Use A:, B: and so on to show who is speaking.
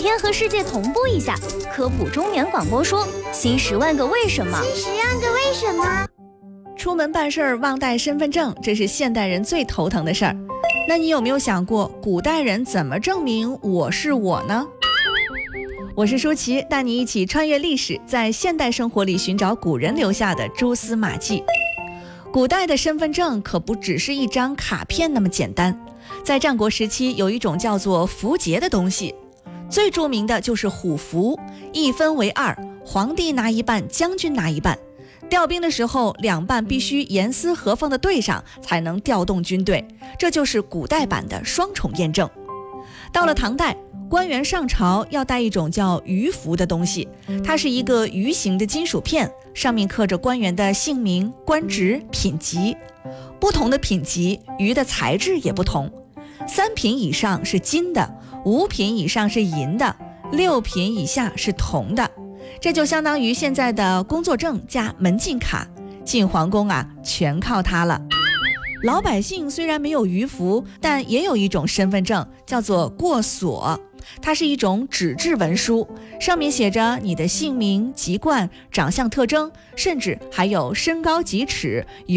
A: 天和世界同步一下，科普中年广播说新10万个为什么。
B: 新10万个为什么？
C: 出门办事儿忘带身份证，这是现代人最头疼的事儿。那你有没有想过，古代人怎么证明我是我呢？我是舒淇，带你一起穿越历史，在现代生活里寻找古人留下的蛛丝马迹。古代的身份证可不只是一张卡片那么简单，在战国时期有一种叫做符节的东西，最著名的就是虎符，一分为2，皇帝拿一半，将军拿一半。调兵的时候，两半必须严丝合缝地对上，才能调动军队，这就是古代版的双重验证。到了唐代，官员上朝要带一种叫鱼符的东西，它是一个鱼形的金属片，上面刻着官员的姓名、官职、品级。不同的品级，鱼的材质也不同，3品以上是金的，5品以上是银的，6品以下是铜的。这就相当于现在的工作证加门禁卡，进皇宫全靠它了。老百姓虽然没有鱼符，但也有一种身份证，叫做过所。它是一种纸质文书，上面写着你的姓名、籍贯、长相特征，甚至还有身高几尺、